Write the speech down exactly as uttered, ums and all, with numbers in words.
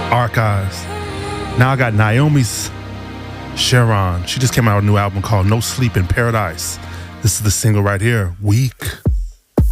Archives. Now I got Naomi's Sharon. She just came out with a new album called No Sleep in Paradise. This is the single right here, Weak.